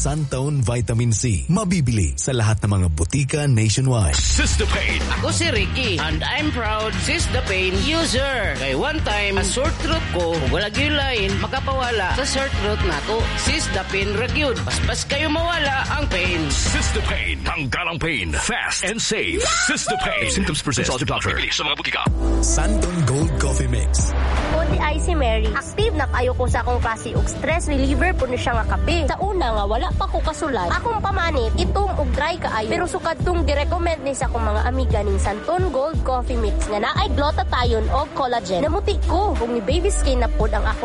Santone Vitamin C. Mabibili sa lahat ng mga butika nationwide. Cystapane. Ako si Ricky and I'm proud Cystapane user. Kay one time, a sore throat ko, wala gyulain, makapawala sa sore throat nato. Cystapane ragyud. Paspas kayo mawala ang pain. Cystapane. Tanggalang pain. Fast and safe. Cystapane. Symptoms persist. Consult your doctor. Bibili sa mga butika. Santone Gold Coffee Mix. Ako di ay si Mary. Active na kayo ko sa akong klase og stress reliever po na siya nga kape. Sa una nga wala pa ko kasulay. Akong pamanit itom og dry kaayo. Pero sukad tong girecommend ni sa akong mga amiga ning Santone Gold Coffee Mix nga naay glutathione og collagen. Namuti ko kung ni baby skin na pod ang ako